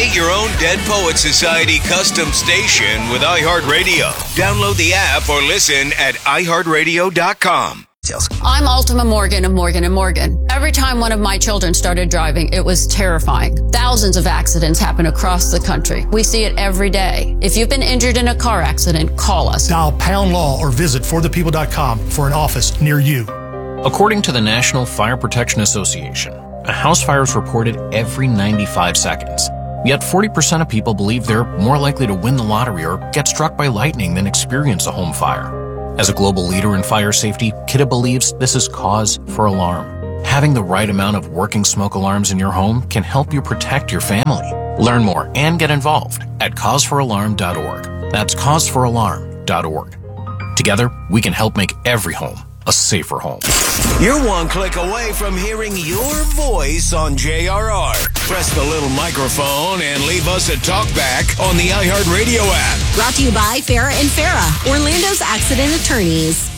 Create your own Dead Poets Society custom station with iHeartRadio. Download the app or listen at iHeartRadio.com. I'm Ultima Morgan of Morgan & Morgan. Every time one of my children started driving, it was terrifying. Thousands of accidents happen across the country. We see it every day. If you've been injured in a car accident, call us. Dial #law or visit forthepeople.com for an office near you. According to the National Fire Protection Association, a house fire is reported every 95 seconds. Yet 40% of people believe they're more likely to win the lottery or get struck by lightning than experience a home fire. As a global leader in fire safety, Kidde believes this is cause for alarm. Having the right amount of working smoke alarms in your home can help you protect your family. Learn more and get involved at causefораlarm.org. That's causefораlarm.org. Together, we can help make every home a safer home. You're one click away from hearing your voice on JRR. Press the little microphone and leave us a talkback on the iHeartRadio app. Brought to you by Farah and Farah, Orlando's accident attorneys.